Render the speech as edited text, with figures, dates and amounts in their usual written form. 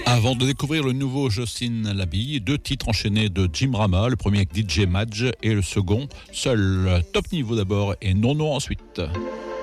Avant de découvrir le nouveau Jocelyne Labille, 2 titres enchaînés de Jim Rama, le premier avec DJ Madge et le second, Seul. Top Niveau d'abord et Non Non ensuite.